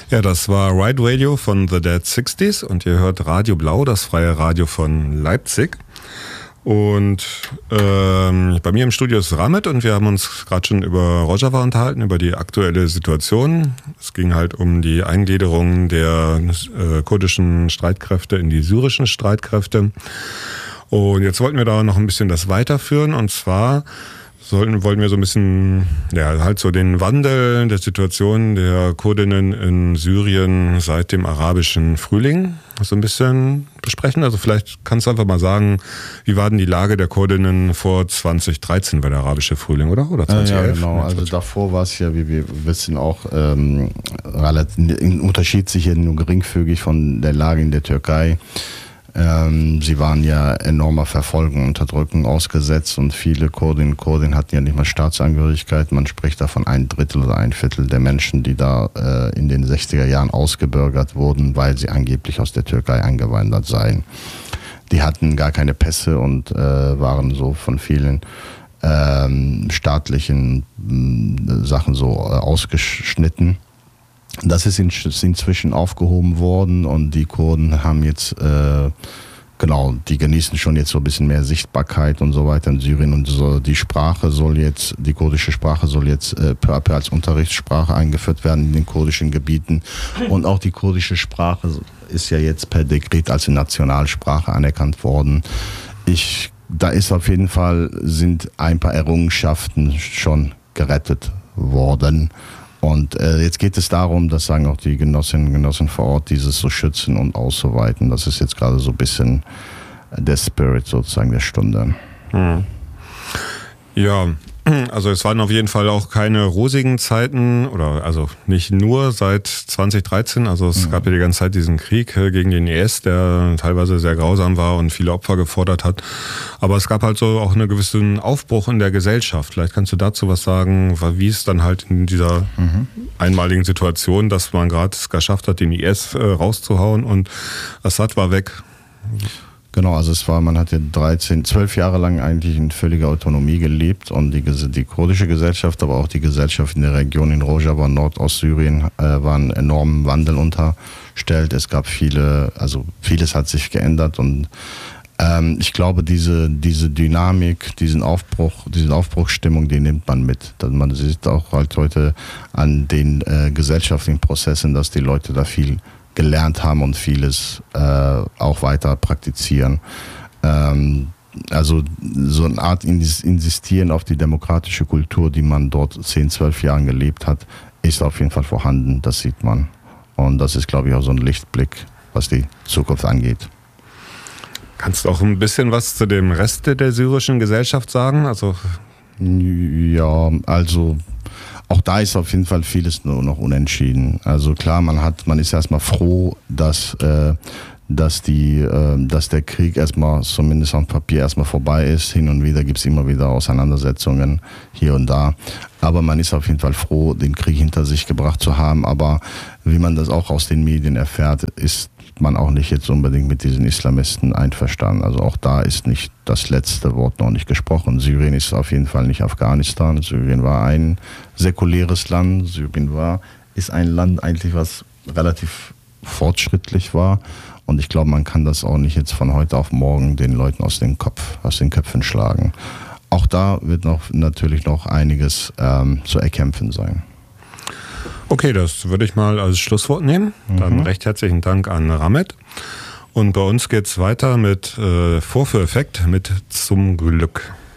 Ja, das war Ride Radio von The Dead 60s und ihr hört Radio Blau, das freie Radio von Leipzig. Und bei mir im Studio ist Ramit und wir haben uns gerade schon über Rojava unterhalten, über die aktuelle Situation. Es ging halt um die Eingliederung der kurdischen Streitkräfte in die syrischen Streitkräfte. Und jetzt wollten wir da noch ein bisschen das weiterführen und zwar wollten wir so ein bisschen, ja, halt so den Wandel der Situation der Kurdinnen in Syrien seit dem arabischen Frühling so ein bisschen besprechen. Also vielleicht kannst du einfach mal sagen, wie war denn die Lage der Kurdinnen vor 2013 bei der arabische Frühling, oder? Oder 2011? Ja, genau. Also davor war es ja, wie wir wissen, auch unterschied sich ja nur geringfügig von der Lage in der Türkei. Sie waren ja enormer Verfolgung, Unterdrückung ausgesetzt und viele Kurdinnen und Kurden hatten ja nicht mal Staatsangehörigkeit. Man spricht da von 1/3 oder 1/4 der Menschen, die da in den 60er Jahren ausgebürgert wurden, weil sie angeblich aus der Türkei eingewandert seien. Die hatten gar keine Pässe und waren so von vielen staatlichen Sachen so ausgeschnitten. Das ist inzwischen aufgehoben worden und die Kurden haben jetzt, die genießen schon jetzt so ein bisschen mehr Sichtbarkeit und so weiter in Syrien und so. Die kurdische Sprache soll jetzt peu à peu als Unterrichtssprache eingeführt werden in den kurdischen Gebieten und auch die kurdische Sprache ist ja jetzt per Dekret als Nationalsprache anerkannt worden. Da ist auf jeden Fall, sind ein paar Errungenschaften schon gerettet worden. Und jetzt geht es darum, das sagen auch die Genossinnen und Genossen vor Ort, dieses so schützen und auszuweiten. Das ist jetzt gerade so ein bisschen der Spirit sozusagen der Stunde. Ja, also es waren auf jeden Fall auch keine rosigen Zeiten oder also nicht nur seit 2013. Also es gab ja die ganze Zeit diesen Krieg gegen den IS, der teilweise sehr grausam war und viele Opfer gefordert hat. Aber es gab halt so auch einen gewissen Aufbruch in der Gesellschaft. Vielleicht kannst du dazu was sagen, wie es dann halt in dieser einmaligen Situation, dass man gerade es geschafft hat, den IS rauszuhauen und Assad war weg. Genau, also man hat ja 12 Jahre lang eigentlich in völliger Autonomie gelebt und die kurdische Gesellschaft, aber auch die Gesellschaft in der Region in Rojava, Nordostsyrien, waren enormen Wandel unterstellt. Es gab vieles hat sich geändert und ich glaube, diese Dynamik, diese Aufbruchsstimmung, die nimmt man mit. Man sieht auch halt heute an den gesellschaftlichen Prozessen, dass die Leute da viel gelernt haben und vieles auch weiter praktizieren. Also so eine Art Insistieren auf die demokratische Kultur, die man dort 10, 12 Jahren gelebt hat, ist auf jeden Fall vorhanden, das sieht man. Und das ist, glaube ich, auch so ein Lichtblick, was die Zukunft angeht. Kannst du auch ein bisschen was zu dem Rest der syrischen Gesellschaft sagen? Ja, also auch da ist auf jeden Fall vieles nur noch unentschieden. Also klar, man ist erstmal froh, dass der Krieg erstmal zumindest auf Papier erstmal vorbei ist. Hin und wieder gibt es immer wieder Auseinandersetzungen hier und da. Aber man ist auf jeden Fall froh, den Krieg hinter sich gebracht zu haben. Aber wie man das auch aus den Medien erfährt, ist man auch nicht jetzt unbedingt mit diesen Islamisten einverstanden. Also auch da ist nicht das letzte Wort noch nicht gesprochen. Syrien ist auf jeden Fall nicht Afghanistan. Syrien war ein säkuläres Land. Ist ein Land eigentlich, was relativ fortschrittlich war. Und ich glaube, man kann das auch nicht jetzt von heute auf morgen den Leuten aus den Köpfen schlagen. Auch da wird natürlich noch einiges zu erkämpfen sein. Okay, das würde ich mal als Schlusswort nehmen. Dann recht herzlichen Dank an Ramit. Und bei uns geht's weiter mit Vorführeffekt mit Zum Glück.